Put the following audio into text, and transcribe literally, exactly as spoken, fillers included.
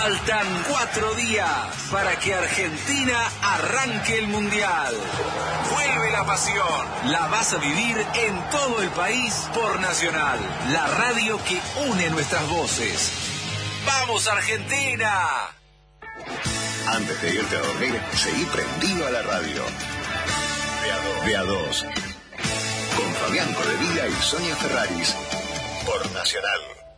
Faltan cuatro días para que Argentina arranque el Mundial. Vuelve la pasión. La vas a vivir en todo el país por Nacional, la radio que une nuestras voces. ¡Vamos, Argentina! Antes de irte a dormir, seguí prendido a la radio. De a dos. Con Fabián Corredía y Sonia Ferraris. Por Nacional.